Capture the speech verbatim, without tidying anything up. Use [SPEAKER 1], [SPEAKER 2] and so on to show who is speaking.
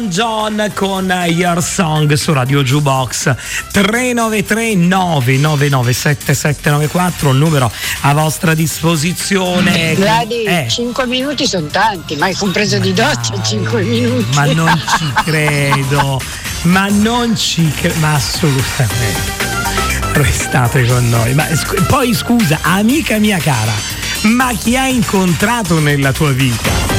[SPEAKER 1] John con Your Song su Radio Jukebox. Tre nove tre nove nove nove sette sette nove quattro, un numero a vostra disposizione.
[SPEAKER 2] Gladi,
[SPEAKER 1] eh.
[SPEAKER 2] cinque minuti sono tanti, ma hai compreso di doccia cinque minuti.
[SPEAKER 1] Ma non ci credo, ma non ci credo, ma assolutamente. Restate con noi. Ma sc- poi scusa, amica mia cara, ma chi hai incontrato nella tua vita?